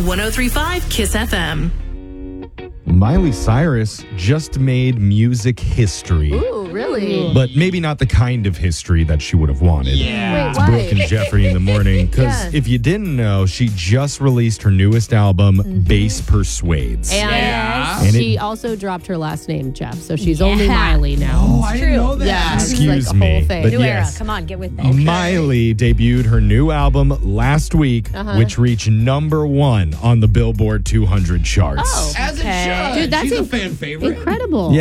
103.5 Kiss FM. Miley Cyrus just made music history. Ooh, really? But maybe not the kind of history that she would have wanted. Wait, It's why? Brooke and Jeffrey in the morning. Because Yeah. if you didn't know, she just released her newest album, Bass Persuades. And she also dropped her last name, Jeff. So she's only Miley now. Oh, I didn't know that. Yeah, it's Excuse like a whole me, thing. but New era. yes. Come on, get with it. Miley debuted her new album last week, which reached #1 on the Billboard 200 charts. Oh, As it should. Dude, that's She's a fan favorite. incredible. Yeah.